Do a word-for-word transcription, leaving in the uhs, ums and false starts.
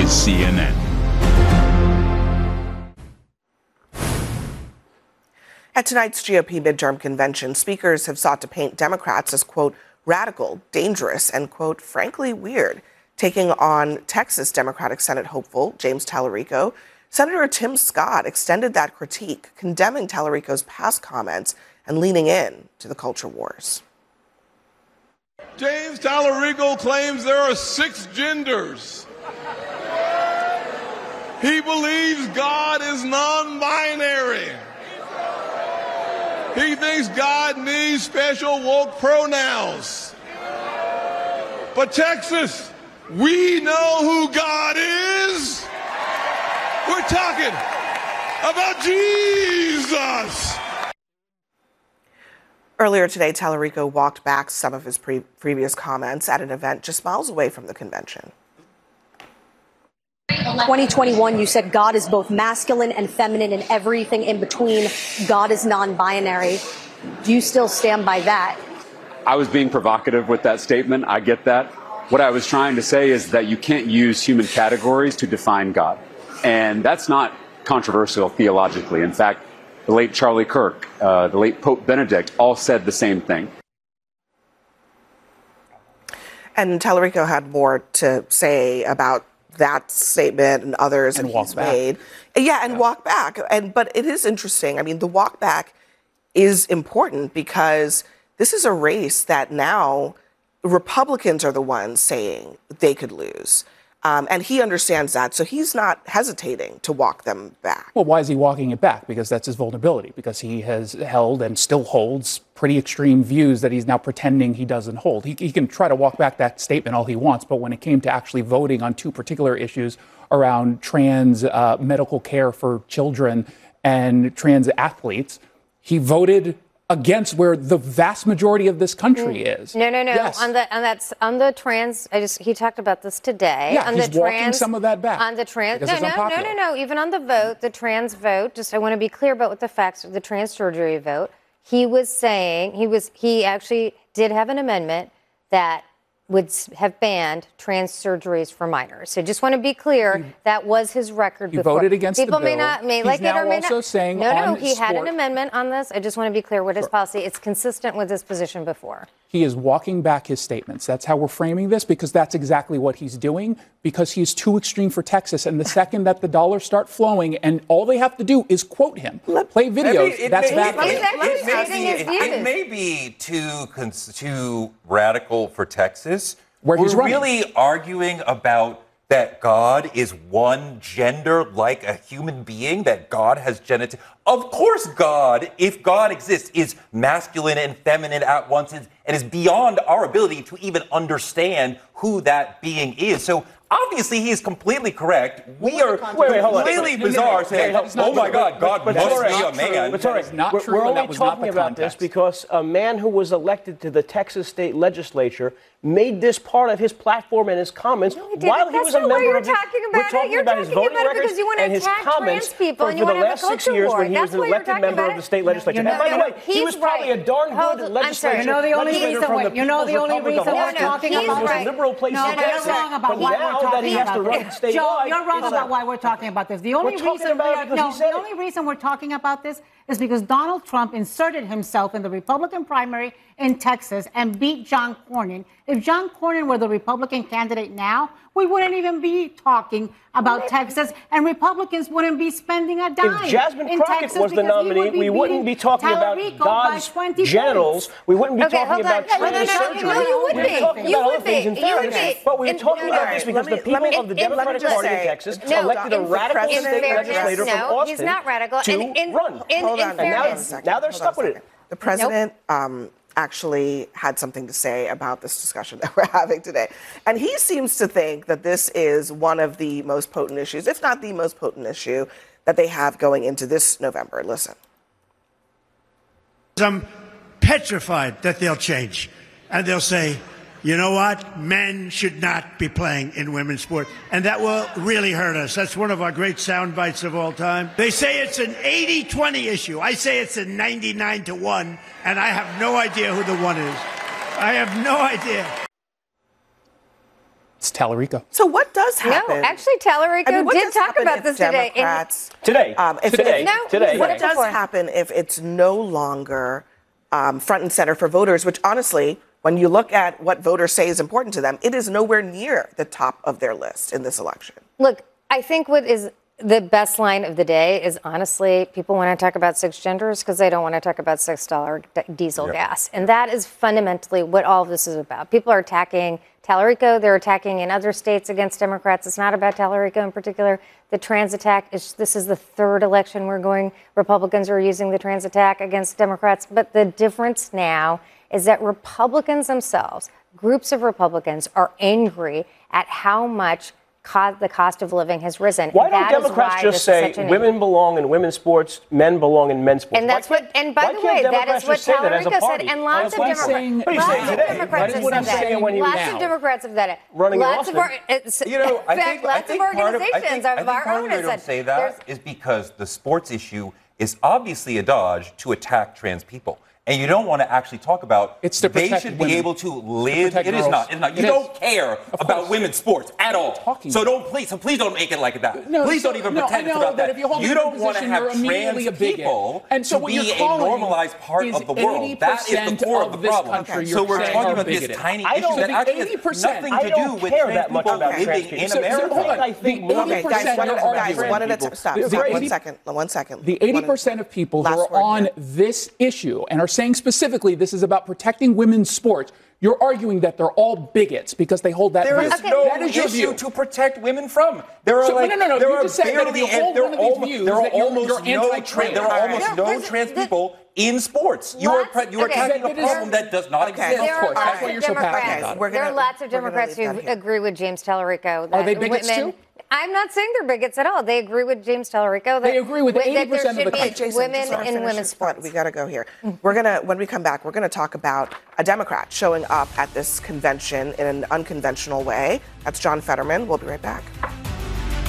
is C N N. At tonight's G O P midterm convention, speakers have sought to paint Democrats as, quote, radical, dangerous, and, quote, frankly weird. Taking on Texas Democratic Senate hopeful James Tallarico, Senator Tim Scott extended that critique, condemning Tallarico's past comments and leaning in to the culture wars. James Tallarico claims there are six genders. He believes God is non-binary. He thinks God needs special woke pronouns. But Texas, we know who God is. We're talking about Jesus. Earlier today, Tallarico walked back some of his pre- previous comments at an event just miles away from the convention. twenty twenty-one, you said God is both masculine and feminine and everything in between. God is non-binary. Do you still stand by that? I was being provocative with that statement. I get that. What I was trying to say is that you can't use human categories to define God. And that's not controversial theologically. In fact, the late Charlie Kirk, uh, the late Pope Benedict all said the same thing. And Tallarico had more to say about that statement and others and that walk he's back. made. Yeah, and yeah. walk back. And but it is interesting. I mean, the walk back is important because this is a race that now Republicans are the ones saying they could lose. Um, and he understands that, so he's not hesitating to walk them back. Well, why is he walking it back? Because that's his vulnerability, because he has held and still holds pretty extreme views that he's now pretending he doesn't hold. He, he can try to walk back that statement all he wants, but when it came to actually voting on two particular issues around trans uh, medical care for children and trans athletes, he voted against where the vast majority of this country mm. is. No, no, no. Yes. On the on that on the trans, I just he talked about this today. Yeah, on he's the walking trans, some of that back. On the trans, no, it's no, no, no, no. Even on the vote, the trans vote. Just I want to be clear about what the facts of the trans surgery vote. He was saying he was he actually did have an amendment that would have banned trans surgeries for minors. So just want to be clear, he, that was his record he before. voted against People the bill. may not may He's like now it or may also not. saying no, no, on he sport, had an amendment on this. I just want to be clear what his sure. policy. It's consistent with his position before. He is walking back his statements. That's how we're framing this, because that's exactly what he's doing, because he's too extreme for Texas. And the second that the dollars start flowing and all they have to do is quote him, play videos, it that's may, back. It, it, it, it, it may be too, too radical for Texas. Where We're he's running. really arguing about that God is one gender like a human being, that God has genital. Of course, God, if God exists, is masculine and feminine at once and is beyond our ability to even understand who that being is. So obviously, he is completely correct. We are wait, wait, hold on. completely bizarre saying, oh my God, God but, must but be a man. But sorry, not we're, true, we're only that was not talking the about context. this because a man who was elected to the Texas state legislature made this part of his platform and his comments No, he while he That's was a not member why you're of the, talking about we're talking it. You're about his talking voting about it records because you want to and his attack comments trans people for, and for you the want to have last a six culture years war. when he was That's an why you're elected talking member about of the it. state legislature. No, And by no, the way, he's he was probably right. a darn Hold good on, I'm sorry. legislature. You know the only legislator reason from we're- the you know the People's only Republic of reason we're Austin. talking It was about the most this. liberal place No, in no, you're Texas. wrong about But why now we're that he talking has to about run this. statewide, Joe, you're wrong it's about like- why we're talking about this. The only We're talking reason we about it are, because no, he said the it. only reason we're talking about this is because Donald Trump inserted himself in the Republican primary in Texas and beat John Cornyn. If John Cornyn were the Republican candidate now, we wouldn't even be talking about Texas, and Republicans wouldn't be spending a dime. If Jasmine in Crockett Texas was the because he nominee, would be we wouldn't be talking about Tallarico by God's twenty genitals. points. We wouldn't be Okay, talking hold on. about No, no, trans no, surgery. no, you would We'd be. be talking You about would other things in be. You would fairness. be. But we were In- talking no, about no, this let because me- the people let me- of the in- let me Democratic just Party in say- Texas No, elected a in radical fairness, state no, legislator from no, Austin he's not radical. to In- in- run. in- Hold in on, And now, fairness. now they're Hold on stuck a with it. second. The president um, actually had something to say about this discussion that we're having today. And he seems to think that this is one of the most potent issues, if not the most potent issue, that they have going into this November. Listen. I'm petrified that they'll change. And they'll say, you know what? Men should not be playing in women's sport. And that will really hurt us. That's one of our great sound bites of all time. They say it's an eighty twenty issue. I say it's a ninety-nine to one, and I have no idea who the one is. I have no idea. It's Tallarico. So what does happen? No, actually, Tallarico I mean, what did does talk happen about if this today. in- Democrats, Today. um, if, Today. if- No, Today. what Right. does Before. happen if it's no longer um, front and center for voters, which honestly, when you look at what voters say is important to them, it is nowhere near the top of their list in this election. Look, I think what is the best line of the day is honestly, people want to talk about six genders because they don't want to talk about six dollar d- diesel Yep. gas. And that is fundamentally what all of this is about. People are attacking Tallarico. They're attacking in other states against Democrats. It's not about Tallarico in particular. The trans attack is, this is the third election we're going, Republicans are using the trans attack against Democrats. But the difference now is that Republicans themselves, groups of Republicans, are angry at how much co- the cost of living has risen. Why And don't that is Democrats why just this is say such an women belong in women's sports, men belong in men's sports? And that's Why what, can't- and by why the can't way, that Democrats is what just say that as a Tallarico said, party? and lots of what I'm Democrats, saying- What are you lots saying of today? Democrats That have is what said I'm saying that. when you- Lots now. of Democrats have said it. Running in lots of, Austin. or, it's, You know, in I fact, think, I lots think of part of, I organizations think, I of think our part own of it have don't said say there's- that is because the sports issue is obviously a dodge to attack trans people. And you don't want to actually talk about It's to they protect should women. be able to live. protect It is girls. not. It's not. You It don't is. care Of about course. women's sports at all. talking So about don't please. So please don't make it like that. No, please so- don't even no, pretend I it's know about that that. if you hold a you different don't want to position, have you're immediately trans a bigot. people And so to what be you're a calling normalized part is of the world. That is the eighty core of percent the of this problem. country So you're we're saying talking are about this bigoted. tiny I issue don't that think actually has eighty percent nothing I to don't do with care trans that much people about trans living people. in So- so America. hold on. I think The more Okay, guys, percent one you're at a time. arguing. Guys, one at a people. time. Stop. The Stop. One eighty second. One second. The eighty percent of people who Last are word on here. this issue and are saying specifically this is about protecting women's sports, you're arguing that they're all bigots because they hold that There view. is no that is your issue view. to protect women from. There are So- like no, no, no, there you are just said that if barely you hold there one of are these almo- views there are that you're- almost you're no anti-trans. trans there are All almost right. no There's- trans the- people in sports. You are Lots- pre- you are okay. attacking a That is- problem that does not Okay. exist. There Of are course, that's lots why of you're so passionate Democrats. about it. We're There are gonna- lots of we're gonna Democrats leave who that here. agree with James Tallarico. Are that they bigots women, too? I'm not saying they're bigots at all. They agree with James Tallarico. That, They agree with that eighty percent there of the should country. be Jason, women just let her in finish women's this thought. sports. We got to go here. We're gonna when we come back, we're gonna talk about a Democrat showing up at this convention in an unconventional way. That's John Fetterman. We'll be right back.